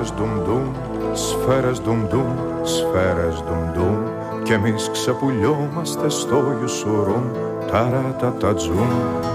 Σφαίρες ντουμντουμ, σφαίρες ντουμντουμ, σφαίρες ντουμντουμ, κι εμείς ξεπουλιόμαστε στο γιουσουρούμ, ταρατατατζούμ.